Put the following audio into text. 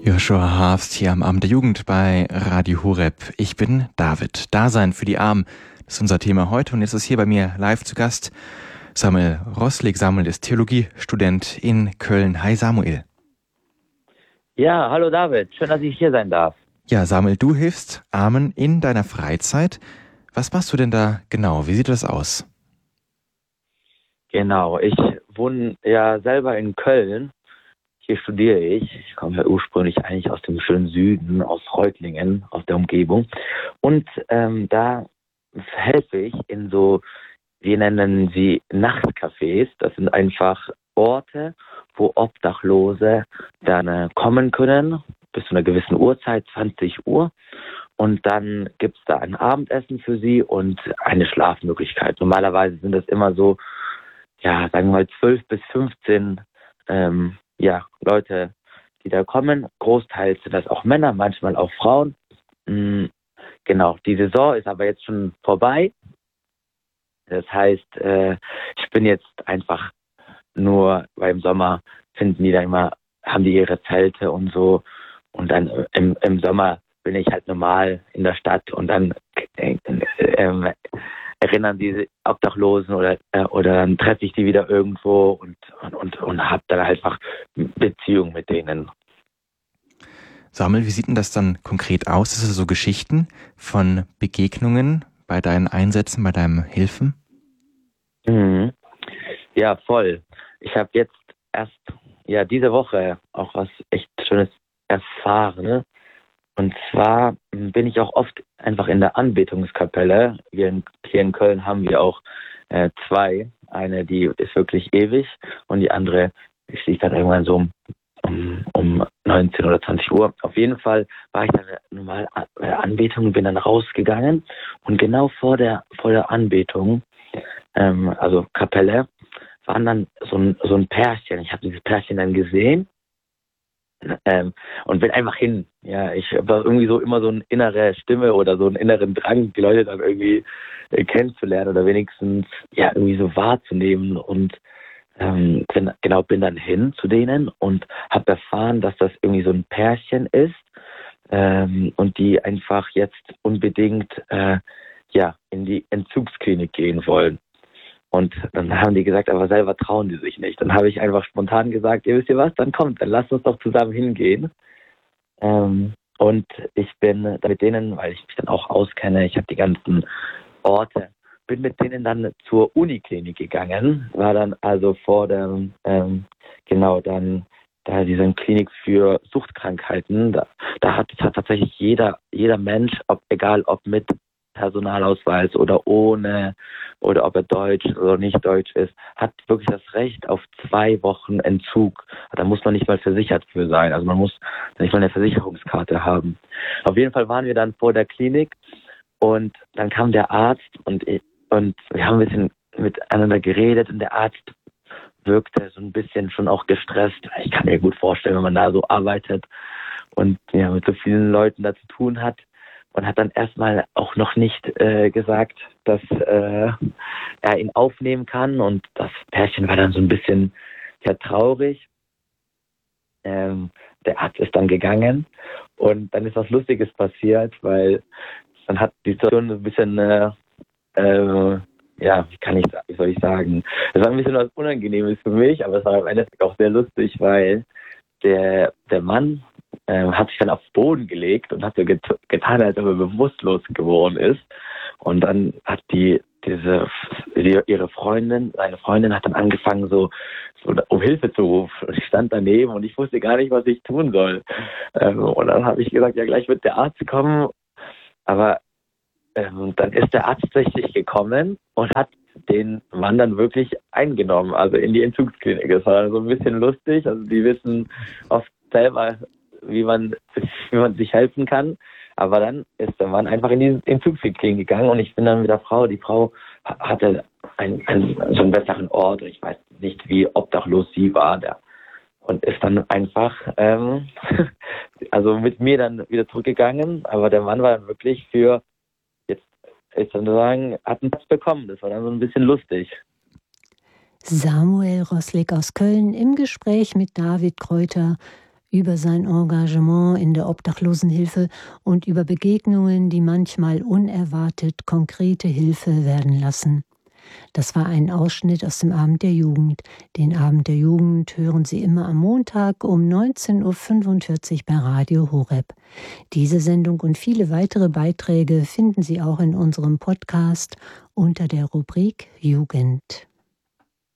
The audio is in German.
Joshua Harfst hier am Abend der Jugend bei Radio Horeb. Ich bin David. Dasein für die Armen, das ist unser Thema heute. Und jetzt ist hier bei mir live zu Gast Samuel Roslik. Samuel ist Theologiestudent in Köln. Hi Samuel. Ja, hallo David. Schön, dass ich hier sein darf. Ja, Samuel, du hilfst Armen in deiner Freizeit. Was machst du denn da genau? Wie sieht das aus? Genau, ich wohne ja selber in Köln. Hier studiere ich. Ich komme ja ursprünglich eigentlich aus dem schönen Süden, aus Reutlingen, aus der Umgebung. Und da helfe ich in so, wir nennen sie Nachtcafés. Das sind einfach Orte, wo Obdachlose dann kommen können, bis zu einer gewissen Uhrzeit, 20 Uhr. Und dann gibt es da ein Abendessen für sie und eine Schlafmöglichkeit. Normalerweise sind das immer so, ja, sagen wir mal 12 bis 15 Leute, die da kommen. Großteils sind das auch Männer, manchmal auch Frauen. Genau, die Saison ist aber jetzt schon vorbei. Das heißt, ich bin jetzt einfach nur, weil im Sommer finden die dann immer, haben die ihre Zelte und so. Und dann im Sommer bin ich halt normal in der Stadt und dann erinnern diese Obdachlosen oder dann treffe ich die wieder irgendwo und habe dann einfach Beziehung mit denen. Samuel, wie sieht denn das dann konkret aus? Ist es so Geschichten von Begegnungen bei deinen Einsätzen, bei deinem Hilfen? Ja, voll. Ich habe jetzt erst diese Woche auch was echt Schönes erfahren. Ne? Und zwar bin ich auch oft einfach in der Anbetungskapelle. Hier in Köln haben wir auch zwei. Eine, die ist wirklich ewig und die andere, die schließt dann irgendwann so um 19 oder 20 Uhr. Auf jeden Fall war ich dann normal bei der Anbetung, bin dann rausgegangen und genau vor der Anbetung, also Kapelle, waren dann so ein Pärchen. Ich habe dieses Pärchen dann gesehen. Und bin einfach hin. Ja, ich habe irgendwie so immer so eine innere Stimme oder so einen inneren Drang, die Leute dann irgendwie kennenzulernen oder wenigstens irgendwie so wahrzunehmen. Und bin dann hin zu denen und habe erfahren, dass das irgendwie so ein Pärchen ist und die einfach jetzt unbedingt in die Entzugsklinik gehen wollen. Und dann haben die gesagt, aber selber trauen die sich nicht. Dann habe ich einfach spontan gesagt, ihr wisst ihr was, dann kommt, dann lasst uns doch zusammen hingehen. Und ich bin da mit denen, weil ich mich dann auch auskenne, ich habe die ganzen Orte, bin mit denen dann zur Uniklinik gegangen, war dann also vor der, dann da diese Klinik für Suchtkrankheiten, da hat tatsächlich jeder Mensch, egal ob mit Personalausweis oder ohne oder ob er deutsch oder nicht deutsch ist, hat wirklich das Recht auf 2 Wochen Entzug. Da muss man nicht mal versichert für sein. Also man muss nicht mal eine Versicherungskarte haben. Auf jeden Fall waren wir dann vor der Klinik und dann kam der Arzt und wir haben ein bisschen miteinander geredet und der Arzt wirkte so ein bisschen schon auch gestresst. Ich kann mir gut vorstellen, wenn man da so arbeitet und mit so vielen Leuten da zu tun hat. Und hat dann erstmal auch noch nicht gesagt, dass er ihn aufnehmen kann. Und das Pärchen war dann so ein bisschen traurig. Der Arzt ist dann gegangen. Und dann ist was Lustiges passiert, weil dann hat die Situation ein bisschen, wie soll ich sagen, es war ein bisschen was Unangenehmes für mich, aber es war im Endeffekt auch sehr lustig, weil der Mann hat sich dann aufs Boden gelegt und hat so getan, als ob er bewusstlos geworden ist. Und dann hat seine Freundin hat dann angefangen, so um Hilfe zu rufen. Und ich stand daneben und ich wusste gar nicht, was ich tun soll. Und dann habe ich gesagt, ja, gleich wird der Arzt kommen. Aber dann ist der Arzt tatsächlich gekommen und hat den Mann dann wirklich eingenommen, also in die Entzugsklinik. Das war so ein bisschen lustig. Also die wissen oft selber, wie man sich helfen kann. Aber dann ist der Mann einfach in die Entzugsklinik gegangen und ich bin dann mit der Frau. Die Frau hatte so einen besseren Ort. Ich weiß nicht, wie obdachlos sie war. Und ist dann einfach also mit mir dann wieder zurückgegangen. Aber der Mann war dann wirklich hat einen Platz bekommen. Das war dann so ein bisschen lustig. Samuel Roslik aus Köln im Gespräch mit David Kräuter über sein Engagement in der Obdachlosenhilfe und über Begegnungen, die manchmal unerwartet konkrete Hilfe werden lassen. Das war ein Ausschnitt aus dem Abend der Jugend. Den Abend der Jugend hören Sie immer am Montag um 19.45 Uhr bei Radio Horeb. Diese Sendung und viele weitere Beiträge finden Sie auch in unserem Podcast unter der Rubrik Jugend.